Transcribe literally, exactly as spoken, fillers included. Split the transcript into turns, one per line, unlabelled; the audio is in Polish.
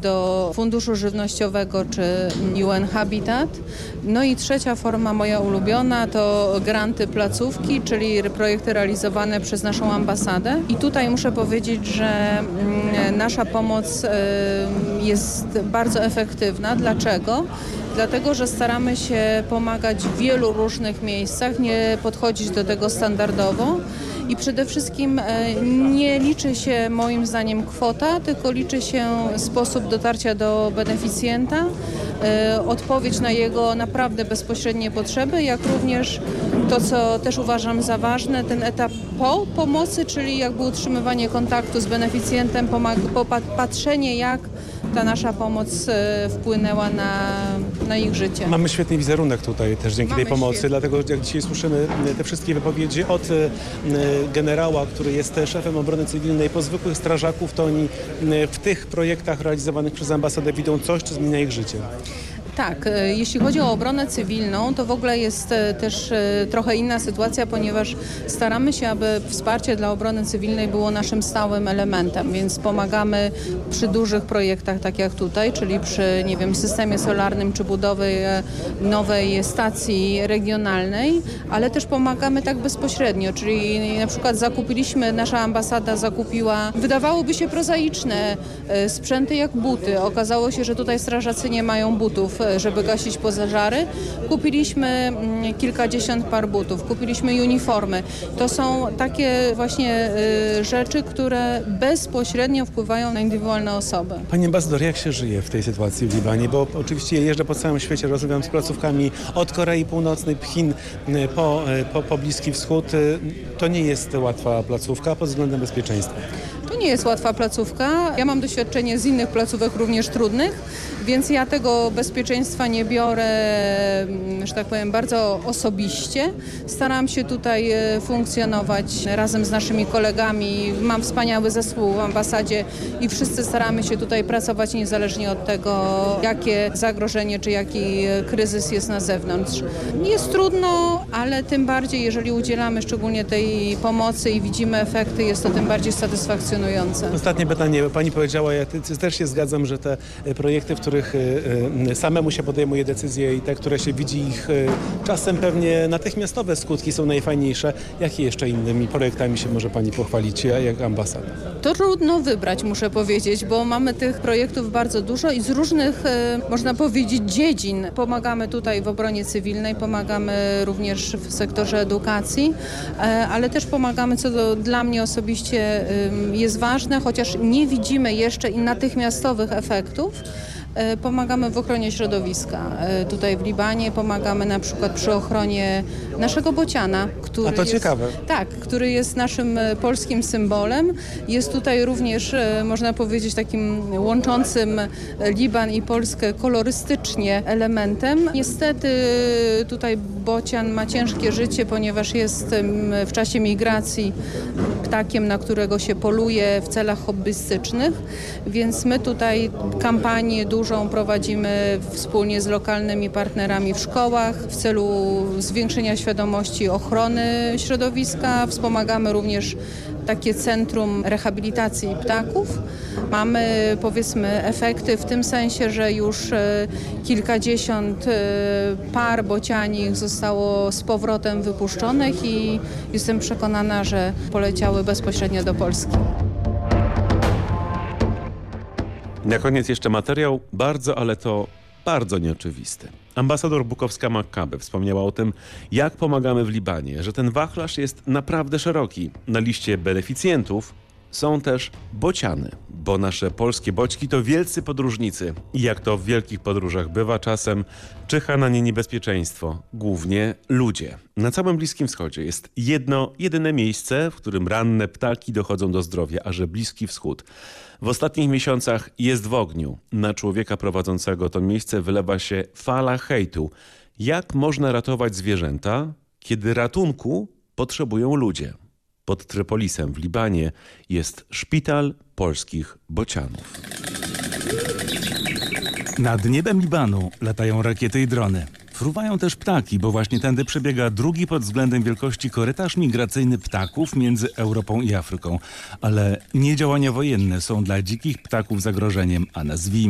do Funduszu Żywnościowego czy U N Habitat. No i trzecia forma, moja ulubiona, to granty placówki, czyli projekty realizowane przez naszą ambasadę. I tutaj muszę powiedzieć, że nasza pomoc jest bardzo efektywna. Dlaczego? Dlatego, że staramy się pomagać w wielu różnych miejscach, nie podchodzić do tego standardowo i przede wszystkim nie liczy się moim zdaniem kwota, tylko liczy się sposób dotarcia do beneficjenta, odpowiedź na jego naprawdę bezpośrednie potrzeby, jak również to, co też uważam za ważne, ten etap po pomocy, czyli jakby utrzymywanie kontaktu z beneficjentem, patrzenie, jak ta nasza pomoc wpłynęła na, na ich życie.
Mamy świetny wizerunek tutaj też dzięki
Mamy
tej pomocy,
świetny.
dlatego jak dzisiaj słyszymy te wszystkie wypowiedzi od generała, który jest szefem obrony cywilnej, po zwykłych strażaków, to oni w tych projektach realizowanych przez ambasadę widzą coś, co zmienia ich życie.
Tak, jeśli chodzi o obronę cywilną, to w ogóle jest też trochę inna sytuacja, ponieważ staramy się, aby wsparcie dla obrony cywilnej było naszym stałym elementem, więc pomagamy przy dużych projektach, tak jak tutaj, czyli przy, nie wiem, systemie solarnym czy budowie nowej stacji regionalnej, ale też pomagamy tak bezpośrednio, czyli na przykład zakupiliśmy, nasza ambasada zakupiła, wydawałoby się prozaiczne sprzęty jak buty. Okazało się, że tutaj strażacy nie mają butów, żeby gasić pożary. Kupiliśmy kilkadziesiąt par butów, kupiliśmy uniformy. To są takie właśnie y, rzeczy, które bezpośrednio wpływają na indywidualne osoby.
Panie ambasador, jak się żyje w tej sytuacji w Libanie? Bo oczywiście jeżdżę po całym świecie, rozmawiam z placówkami od Korei Północnej, Chin po, po, po Bliski Wschód. To nie jest łatwa placówka pod względem bezpieczeństwa.
To nie jest łatwa placówka. Ja mam doświadczenie z innych placówek również trudnych, więc ja tego bezpieczeństwa nie biorę, że tak powiem, bardzo osobiście. Staram się tutaj funkcjonować razem z naszymi kolegami. Mam wspaniały zespół w ambasadzie i wszyscy staramy się tutaj pracować niezależnie od tego, jakie zagrożenie czy jaki kryzys jest na zewnątrz. Jest trudno, ale tym bardziej, jeżeli udzielamy szczególnie tej pomocy i widzimy efekty, jest to tym bardziej satysfakcjonujące.
Ostatnie pytanie. Pani powiedziała, ja też się zgadzam, że te projekty, w których samemu się podejmuje decyzje i te, które się widzi ich czasem pewnie natychmiastowe skutki są najfajniejsze. Jakie jeszcze innymi projektami się może Pani pochwalić jak ambasada?
To trudno wybrać, muszę powiedzieć, bo mamy tych projektów bardzo dużo i z różnych, można powiedzieć, dziedzin. Pomagamy tutaj w obronie cywilnej, pomagamy również w sektorze edukacji, ale też pomagamy, co do, dla mnie osobiście jest ważne, chociaż nie widzimy jeszcze i natychmiastowych efektów. Pomagamy w ochronie środowiska. Tutaj w Libanie pomagamy na przykład przy ochronie naszego bociana, który
A to
jest,
ciekawe.
Tak, który jest naszym polskim symbolem. Jest tutaj również, można powiedzieć, takim łączącym Liban i Polskę kolorystycznie elementem. Niestety tutaj bocian ma ciężkie życie, ponieważ jest w czasie migracji ptakiem, na którego się poluje w celach hobbystycznych, więc my tutaj kampanię dużą prowadzimy wspólnie z lokalnymi partnerami w szkołach w celu zwiększenia świadomości ochrony środowiska. Wspomagamy również takie centrum rehabilitacji ptaków. Mamy, powiedzmy, efekty w tym sensie, że już kilkadziesiąt par bocianich zostało z powrotem wypuszczonych i jestem przekonana, że poleciały bezpośrednio do Polski.
Na koniec jeszcze materiał bardzo, ale to bardzo nieoczywisty. Ambasador Bukowska-Makabe wspomniała o tym, jak pomagamy w Libanie, że ten wachlarz jest naprawdę szeroki. Na liście beneficjentów są też bociany, bo nasze polskie boćki to wielcy podróżnicy. I jak to w wielkich podróżach bywa czasem, czyha na nie niebezpieczeństwo, głównie ludzie. Na całym Bliskim Wschodzie jest jedno, jedyne miejsce, w którym ranne ptaki dochodzą do zdrowia, a że Bliski Wschód w ostatnich miesiącach jest w ogniu. Na człowieka prowadzącego to miejsce wylewa się fala hejtu. Jak można ratować zwierzęta, kiedy ratunku potrzebują ludzie? Pod Trypolisem w Libanie jest szpital polskich bocianów.
Nad niebem Libanu latają rakiety i drony. Fruwają też ptaki, bo właśnie tędy przebiega drugi pod względem wielkości korytarz migracyjny ptaków między Europą i Afryką. Ale nie działania wojenne są dla dzikich ptaków zagrożeniem, a nazwijmy